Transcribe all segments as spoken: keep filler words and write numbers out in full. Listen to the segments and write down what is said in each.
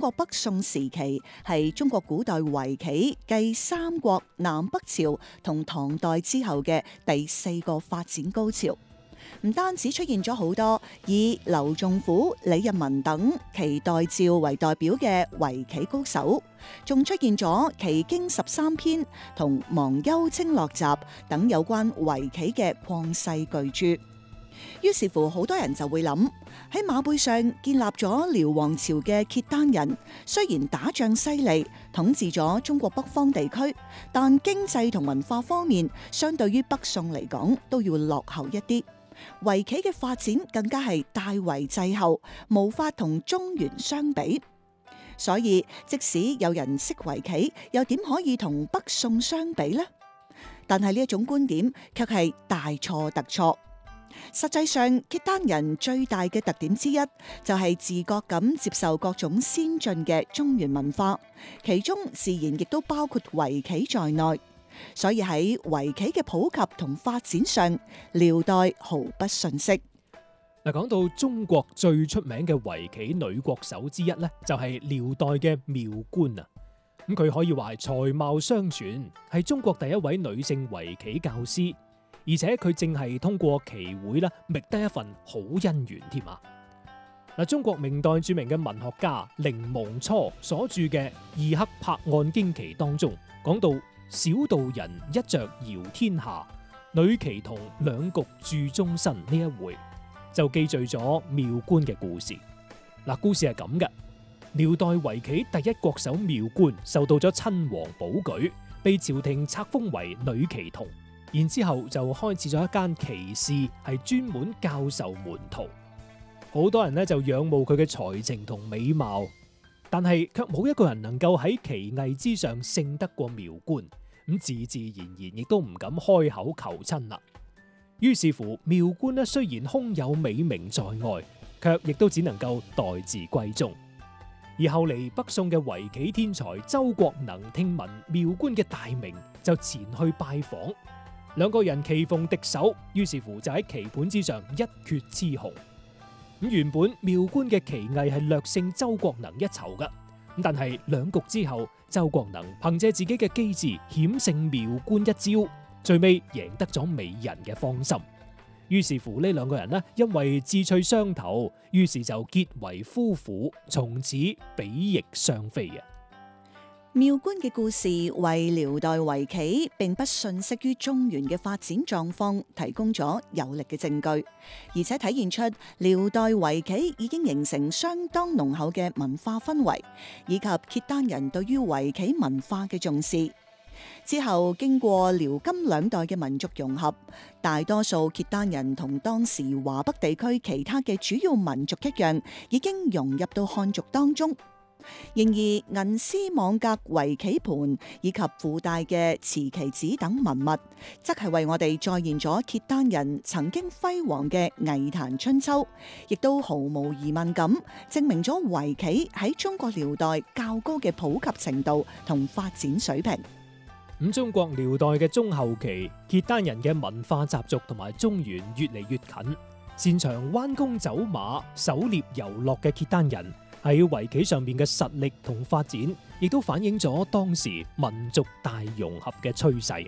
國北宋時期係中國古代圍棋繼三國、南北朝同唐代之後嘅第四個發展高潮。唔單止出現咗好多以劉仲虎、李日文等棋代趙為代表嘅圍棋高手，仲出現咗《棋經十三篇》同《忘憂清樂集》等有關圍棋嘅曠世巨著。於是乎，好多人就會諗，喺馬背上建立咗遼王朝嘅契丹人，雖然打仗犀利，統治咗中國北方地區，但經濟同文化方面，相對於北宋嚟講，都要落後一啲。圍棋嘅發展更加係大為滯後，無法同中原相比。所以，即使有人識圍棋，又點可以同北宋相比呢？但係呢一種觀點，卻係大錯特錯。實際上，契丹人最大嘅特點之一，就係自覺咁接受各種先進嘅中原文化，其中自然亦都包括圍棋在內。所以喺圍棋嘅普及同發展上，遼代毫不遜色。 嗱，講到中國最出名嘅圍棋女國手之一咧，就係遼代嘅妙觀啊。咁佢可以話係才貌雙全，係中國第一位女性圍棋教師，而且佢正係通過棋會啦，覓得一份好姻緣添啊。嗱，中國明代著名嘅文學家凌望初所著嘅《二刻拍案驚奇》當中講到，小道人一着搖天下，女棋童兩局著終身呢一回，就記敘咗妙觀嘅故事。嗱，故事係咁嘅：遼代圍棋第一國手妙觀受到咗親王保舉，被朝廷冊封為女棋童，然之後就開設咗一間棋肆，係專門教授門徒。好多人呢就仰慕佢嘅才情同美貌，但係卻冇一個人能夠喺棋藝之上勝得過妙觀。咁自自然然亦都唔敢開口求親啦。於是乎，妙觀呢雖然空有美名在外，卻亦都只能夠待字閨中。而後嚟北宋嘅圍棋天才周國能聽聞妙觀嘅大名，就前去拜訪。兩個人棋逢敵手，於是乎就喺棋盤之上一決雌雄。咁原本妙觀嘅棋藝係略勝周國能一籌噶。但係兩局之後，周國能憑借自己嘅機智險勝妙觀一招，最尾贏得咗美人嘅芳心。於是乎呢兩個人呢，因為志趣相投，於是就結為夫婦，從此比翼雙飛啊！ 妙觀嘅故事為遼代圍棋並不遜色於中原嘅發展狀況提供咗有力嘅證據，而且體現出遼代圍棋已經形成相當濃厚嘅文化氛圍，以及契丹人對於圍棋文化嘅重視。之後經過遼金兩代嘅民族融合，大多數契丹人同當時華北地區其他嘅主要民族一樣，已經融入到漢族當中。然而銀絲網格圍棋盤以及附帶嘅瓷棋子等文物，則係為我哋再現咗契丹人曾經輝煌嘅藝壇春秋，亦都毫無疑問咁證明咗圍棋喺中國遼代較高嘅普及程度同發展水平。 咁中國遼代嘅中後期，契丹人嘅文化習俗同埋中原越嚟越近，擅長彎弓走馬、狩獵遊樂嘅契丹人喺圍棋上面嘅實力同發展，亦都反映咗當時民族大融合嘅趨勢。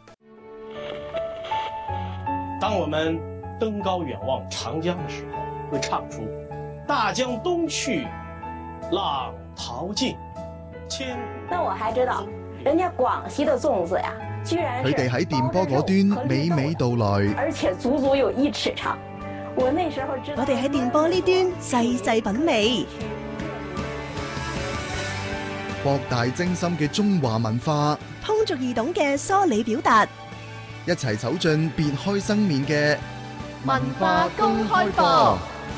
當我們登高遠望長江的時候，會唱出大江東去，浪淘盡，千古。 那我還知道，人家廣西的粽子呀，居然佢哋喺電波嗰端娓娓道來， 而且足足有一尺長。我那時候知道， 我哋喺電波呢端細細品味。 博大精深嘅中華文化， 通俗易懂嘅梳理表達， 一齊走進別開生面嘅文化公開課。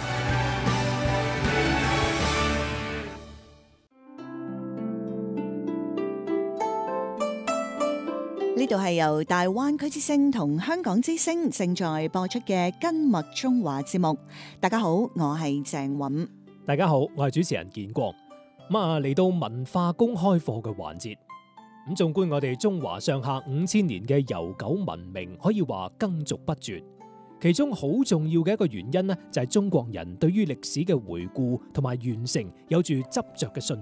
呢度係由大灣區之聲同香港之聲正在播出嘅根脈中華節目。大家好，我係鄭韻。 大家好，我係主持人建光。咁啊，嚟到文化公開課嘅環節。咁縱觀我哋中華上下五千年嘅悠久文明，可以話耕俗不絕。其中好重要嘅一個原因呢，就係中國人對於歷史嘅回顧同埋完成有住執着嘅信